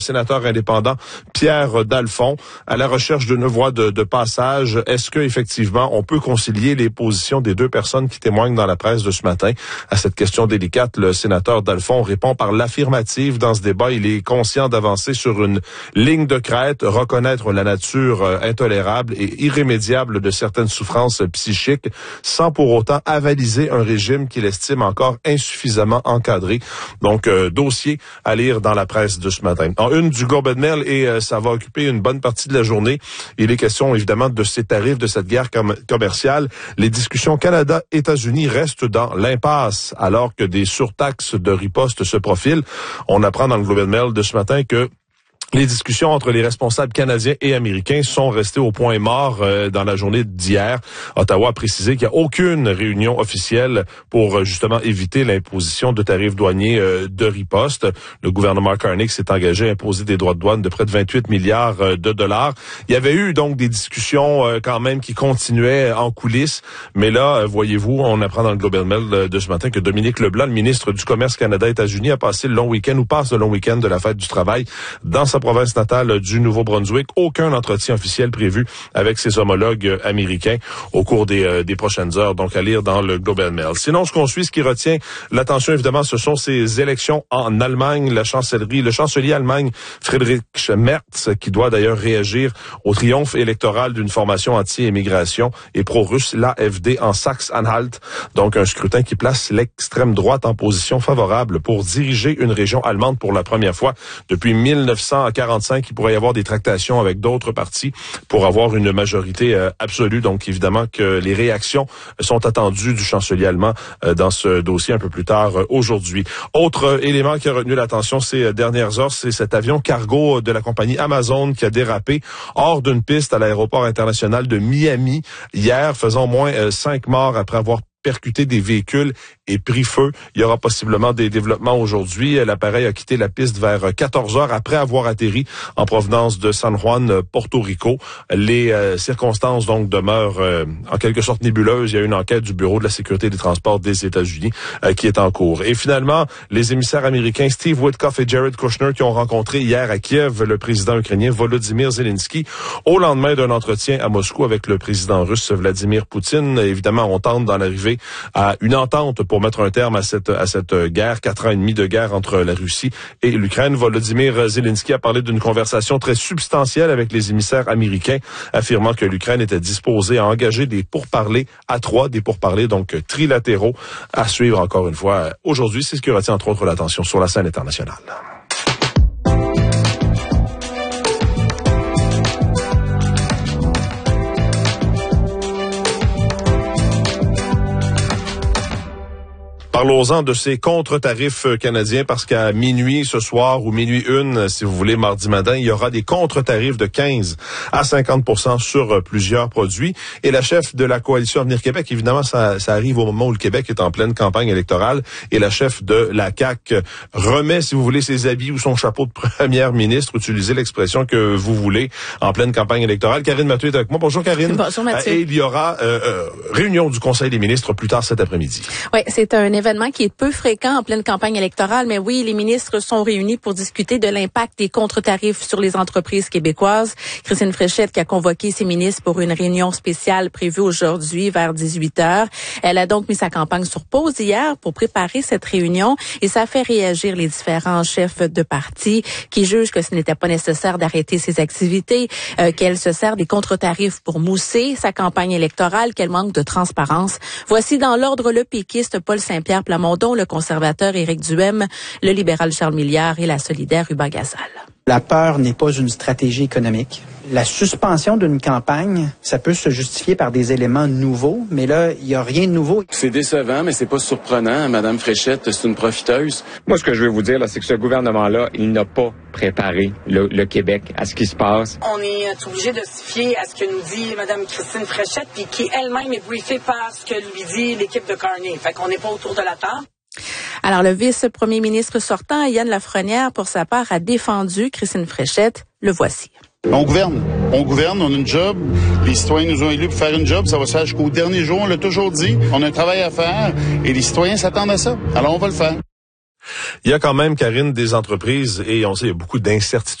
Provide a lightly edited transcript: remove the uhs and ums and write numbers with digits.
sénateur indépendant Pierre Dalphond, à la recherche d'une voie de passage. Est-ce que effectivement on peut concilier les positions des deux personnes qui témoignent dans la presse de ce matin? À cette question délicate, le sénateur Dalphond répond par l'affirmative dans ce débat. Il est conscient d'avancer sur une ligne de crête, reconnaître la nature intolérable et irrémédiable de certaines souffrances psychiques, sans pour autant avaliser un régime qu'il estime encore insuffisamment encadré. Donc, dossier à lire dans la presse de ce matin. En une du Globe and Mail, et ça va occuper une bonne partie de la journée. Il est question évidemment de ces tarifs, de cette guerre commerciale. Les discussions Canada-États-Unis restent dans l'impasse alors que des surtaxes de riposte se profilent. On apprend dans le Globe and Mail de ce matin que les discussions entre les responsables canadiens et américains sont restées au point mort dans la journée d'hier. Ottawa a précisé qu'il n'y a aucune réunion officielle pour justement éviter l'imposition de tarifs douaniers de riposte. Le gouvernement Carney s'est engagé à imposer des droits de douane de près de 28 milliards de dollars. Il y avait eu donc des discussions quand même qui continuaient en coulisses. Mais là, voyez-vous, on apprend dans le Globe and Mail de ce matin que Dominique Leblanc, le ministre du Commerce Canada-États-Unis, a passé le long week-end ou passe le long week-end de la fête du travail dans sa province natale du Nouveau-Brunswick. Aucun entretien officiel prévu avec ses homologues américains au cours des prochaines heures. Donc, à lire dans le Globe and Mail. Sinon, ce qu'on suit, ce qui retient l'attention, évidemment, ce sont ces élections en Allemagne. Le chancelier allemagne Friedrich Merz, qui doit d'ailleurs réagir au triomphe électoral d'une formation anti-immigration et pro-russe, l'AfD, en Saxe-Anhalt. Donc, un scrutin qui place l'extrême droite en position favorable pour diriger une région allemande pour la première fois depuis 1945. Il pourrait y avoir des tractations avec d'autres partis pour avoir une majorité absolue. Donc, évidemment que les réactions sont attendues du chancelier allemand dans ce dossier un peu plus tard aujourd'hui. Autre élément qui a retenu l'attention ces dernières heures, c'est cet avion cargo de la compagnie Amazon qui a dérapé hors d'une piste à l'aéroport international de Miami hier, faisant au moins 5 morts après avoir percuté des véhicules et pris feu. Il y aura possiblement des développements aujourd'hui. L'appareil a quitté la piste vers 14 heures après avoir atterri en provenance de San Juan, Porto Rico. Les circonstances donc demeurent en quelque sorte nébuleuses. Il y a une enquête du Bureau de la sécurité des transports des États-Unis qui est en cours. Et finalement, les émissaires américains Steve Witkoff et Jared Kushner qui ont rencontré hier à Kiev le président ukrainien Volodymyr Zelensky au lendemain d'un entretien à Moscou avec le président russe Vladimir Poutine. Évidemment, on tente d'en arriver à une entente pour mettre un terme à cette guerre, 4 ans et demi de guerre entre la Russie et l'Ukraine. Volodymyr Zelensky a parlé d'une conversation très substantielle avec les émissaires américains, affirmant que l'Ukraine était disposée à engager des pourparlers à 3, des pourparlers donc trilatéraux à suivre encore une fois aujourd'hui. C'est ce qui retient entre autres l'attention sur la scène internationale. Parlons-en de ces contre-tarifs canadiens parce qu'à minuit ce soir ou minuit 1, si vous voulez, mardi matin, il y aura des contre-tarifs de 15 à 50% sur plusieurs produits. Et la chef de la coalition Avenir Québec, évidemment, ça arrive au moment où le Québec est en pleine campagne électorale et la chef de la CAQ remet, si vous voulez, ses habits ou son chapeau de première ministre, utilisez l'expression que vous voulez, en pleine campagne électorale. Karine Mathieu est avec moi. Bonjour Karine. Bonjour Mathieu. Et il y aura réunion du Conseil des ministres plus tard cet après-midi. Oui, c'est un événement qui est peu fréquent en pleine campagne électorale, mais oui, les ministres sont réunis pour discuter de l'impact des contre-tarifs sur les entreprises québécoises. Christine Fréchette qui a convoqué ses ministres pour une réunion spéciale prévue aujourd'hui vers 18h. Elle a donc mis sa campagne sur pause hier pour préparer cette réunion et ça fait réagir les différents chefs de parti qui jugent que ce n'était pas nécessaire d'arrêter ses activités, qu'elle se sert des contre-tarifs pour mousser sa campagne électorale, qu'elle manque de transparence. Voici dans l'ordre le péquiste Paul Saint-Pierre Plamondon, le conservateur Éric Duhem, le libéral Charles Milliard et la solidaire Hubert Gasal. La peur n'est pas une stratégie économique. La suspension d'une campagne, ça peut se justifier par des éléments nouveaux, mais là, il n'y a rien de nouveau. C'est décevant, mais c'est pas surprenant. Madame Fréchette, c'est une profiteuse. Moi, ce que je veux vous dire, là, c'est que ce gouvernement-là, il n'a pas préparé le Québec à ce qui se passe. On est obligé de se fier à ce que nous dit Mme Christine Fréchette, puis qui elle-même est briefée par ce que lui dit l'équipe de Carney. Fait qu'on n'est pas autour de la table. Alors, le vice-premier ministre sortant, Yann Lafrenière, pour sa part, a défendu Christine Fréchette. Le voici. On gouverne, on a une job. Les citoyens nous ont élus pour faire une job. Ça va se faire jusqu'au dernier jour, on l'a toujours dit. On a un travail à faire et les citoyens s'attendent à ça. Alors, on va le faire. Il y a quand même, Karine, des entreprises, et on sait, il y a beaucoup d'incertitudes